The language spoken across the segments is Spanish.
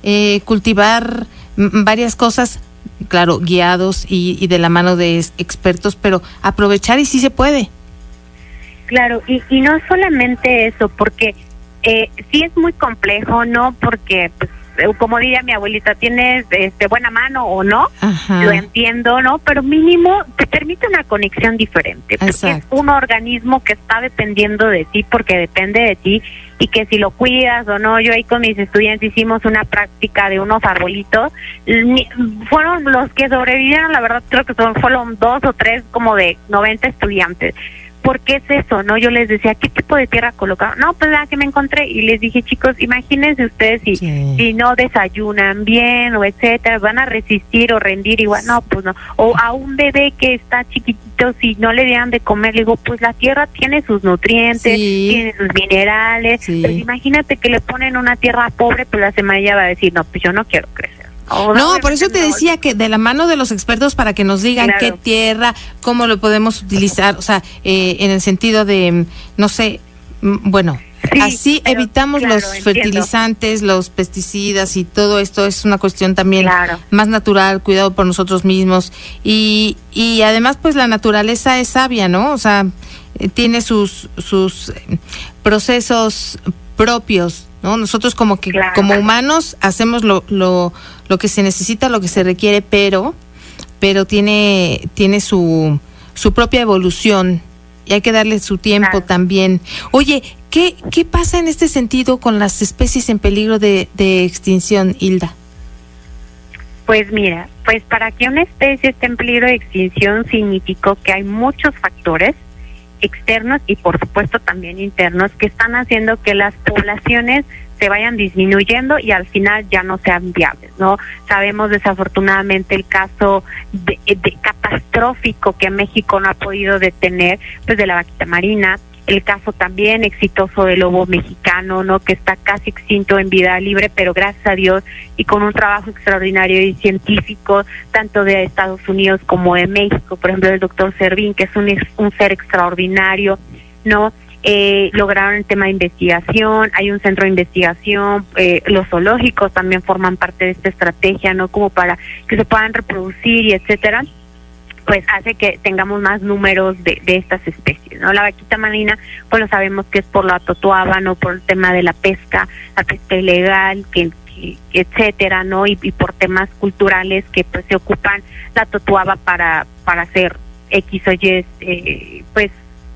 cultivar varias cosas, claro, guiados y de la mano de expertos, pero aprovechar y sí se puede. Claro, y no solamente eso, porque sí es muy complejo, ¿no? Porque, pues, como diría mi abuelita, tienes buena mano o no. Ajá. Lo entiendo, ¿no? Pero mínimo te permite una conexión diferente. Porque es un organismo que está dependiendo de ti, porque depende de ti, y que si lo cuidas o no. Yo ahí con mis estudiantes hicimos una práctica de unos arbolitos, fueron los que sobrevivieron, la verdad creo que fueron 2 o 3 como de 90 estudiantes. ¿Por qué es eso, no? Yo les decía, ¿qué tipo de tierra colocaron? No, pues la que me encontré. Y les dije, chicos, imagínense ustedes si no desayunan bien o etcétera, van a resistir o rendir igual. No, pues no. O a un bebé que está chiquitito, si no le dieran de comer, le digo, pues la tierra tiene sus nutrientes, tiene sus minerales. Pues imagínate que le ponen una tierra pobre, pues la semilla va a decir, no, pues yo no quiero crecer. No, por eso te decía que de la mano de los expertos para que nos digan qué tierra, cómo lo podemos utilizar, o sea, en el sentido de, no sé, bueno, así evitamos los fertilizantes, los pesticidas y todo esto. Es una cuestión también más natural, cuidado por nosotros mismos y además pues la naturaleza es sabia, ¿no? O sea, tiene sus procesos propios, ¿no? Nosotros como humanos hacemos lo que se necesita, lo que se requiere, pero tiene su propia evolución y hay que darle su tiempo también. Oye, ¿qué pasa en este sentido con las especies en peligro de extinción, Hilda? Pues mira, pues para que una especie esté en peligro de extinción significó que hay muchos factores externos y por supuesto también internos que están haciendo que las poblaciones se vayan disminuyendo y al final ya no sean viables, ¿no? Sabemos desafortunadamente el caso de catastrófico que México no ha podido detener, pues de la vaquita marina, el caso también exitoso del lobo mexicano, ¿no? Que está casi extinto en vida libre, pero gracias a Dios y con un trabajo extraordinario y científico, tanto de Estados Unidos como de México, por ejemplo, el doctor Servín, que es un ser extraordinario, ¿no? Lograron el tema de investigación, hay un centro de investigación, los zoológicos también forman parte de esta estrategia, ¿no? Como para que se puedan reproducir y etcétera, pues hace que tengamos más números de estas especies, ¿no? La vaquita marina, pues lo sabemos que es por la totoaba, ¿no? Por el tema de la pesca ilegal, que etcétera, ¿no? Y por temas culturales que pues se ocupan la totoaba para hacer X o Y, pues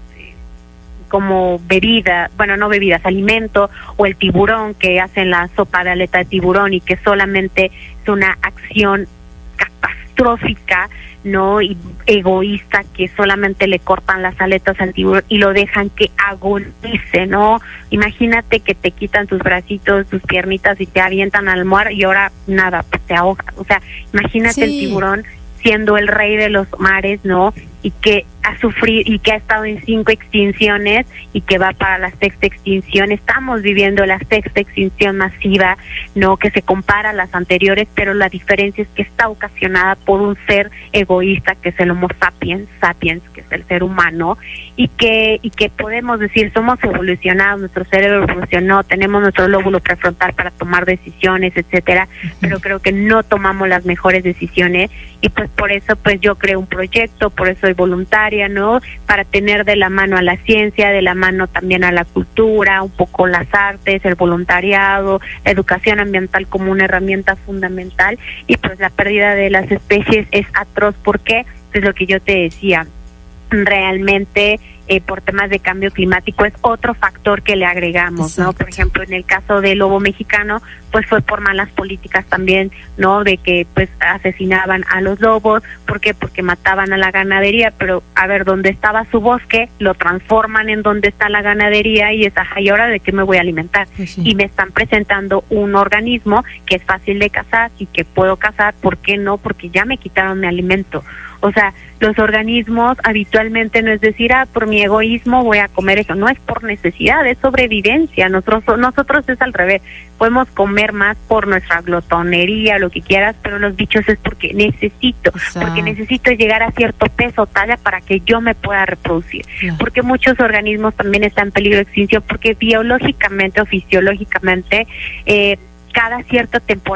como bebida, bueno, no bebidas, alimento, o el tiburón que hacen la sopa de aleta de tiburón y que solamente es una acción catastrófica, ¿no? Y egoísta, que solamente le cortan las aletas al tiburón y lo dejan que agonice, ¿no? Imagínate que te quitan tus bracitos, tus piernitas y te avientan al mar y ahora nada, pues te ahoga. O sea, imagínate el tiburón siendo el rey de los mares, ¿no? Y que ha sufrido y que ha estado en 5 extinciones y que va para la 6ª extinción. Estamos viviendo la 6ª extinción masiva, ¿no? Que se compara a las anteriores, pero la diferencia es que está ocasionada por un ser egoísta que es el Homo sapiens, que es el ser humano, y que podemos decir somos evolucionados, nuestro cerebro evolucionó, tenemos nuestro lóbulo prefrontal para tomar decisiones, etcétera, pero creo que no tomamos las mejores decisiones y pues por eso pues yo creo un proyecto, por eso soy voluntaria, ¿no? Para tener de la mano a la ciencia, de la mano también a la cultura, un poco las artes, el voluntariado, la educación ambiental como una herramienta fundamental y pues la pérdida de las especies es atroz porque es lo que yo te decía, realmente por temas de cambio climático es otro factor que le agregamos, ¿no? Por ejemplo, en el caso del lobo mexicano, pues fue por malas políticas también, ¿no? De que pues asesinaban a los lobos, ¿por qué? Porque mataban a la ganadería, pero a ver, donde estaba su bosque, lo transforman en donde está la ganadería y es, ajá, ¿y ahora de qué me voy a alimentar? Y me están presentando un organismo que es fácil de cazar y que puedo cazar, ¿por qué no? Porque ya me quitaron mi alimento. O sea, los organismos habitualmente no es decir, por mi egoísmo voy a comer eso, no es por necesidad, es sobrevivencia. Nosotros es al revés, podemos comer más por nuestra glotonería, lo que quieras, pero los bichos es porque necesito llegar a cierto peso o talla para que yo me pueda reproducir, porque muchos organismos también están en peligro de extinción, porque biológicamente o fisiológicamente cada cierta temporada